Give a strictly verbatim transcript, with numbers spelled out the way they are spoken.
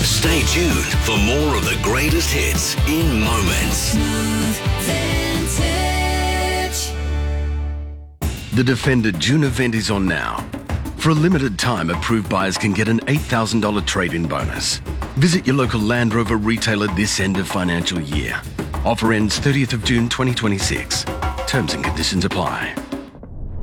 Stay tuned for more of the greatest hits in moments. The Defender June event is on now. For a limited time, approved buyers can get an eight thousand dollars trade-in bonus. Visit your local Land Rover retailer this end of financial year. Offer ends thirtieth of June twenty twenty-six. Terms and conditions apply.